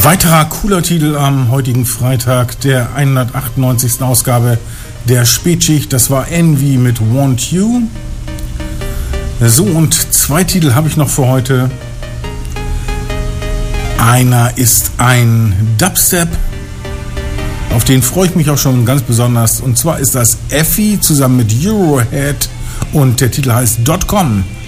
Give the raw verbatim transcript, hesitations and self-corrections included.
Weiterer cooler Titel am heutigen Freitag, der hundertachtundneunzigsten Ausgabe der Spätschicht. Das war Envy mit Want You. So, und zwei Titel habe ich noch für heute. Einer ist ein Dubstep, auf den freue ich mich auch schon ganz besonders. Und zwar ist das Effie zusammen mit Eurohead und der Titel heißt Dot com.